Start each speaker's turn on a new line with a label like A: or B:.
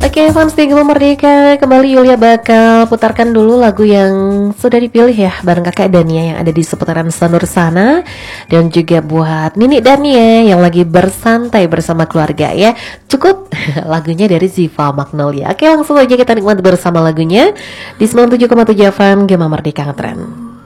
A: Oke, fans di Gema Merdeka, kembali Yulia bakal putarkan dulu lagu yang sudah dipilih ya bareng kakak Dania yang ada di seputaran Sanur sana. Dan juga buat Nini Dania yang lagi bersantai bersama keluarga ya. Cukup lagunya dari Ziva Magnolia. Oke, langsung aja kita nikmati bersama lagunya di 97,7 FM Gema Merdeka Ngetren.